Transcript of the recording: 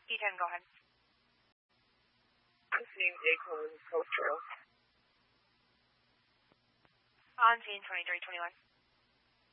D10, go ahead. Listening Acorn Coast Trail. On scene 2321.